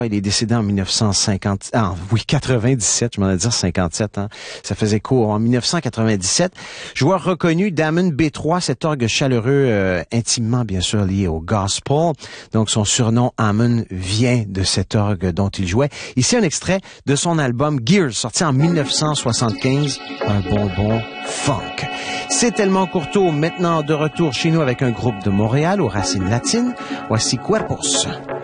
Il est décédé en 97, je m'en ai dit 57, hein. Ça faisait court. En 1997, joueur reconnu d'Hammond B3, cet orgue chaleureux, intimement bien sûr lié au gospel. Donc son surnom Hammond vient de cet orgue dont il jouait. Ici un extrait de son album Gears, sorti en 1975, un bonbon funk. C'est tellement Courteau, maintenant de retour chez nous avec un groupe de Montréal aux racines latines. Voici Cuerpos.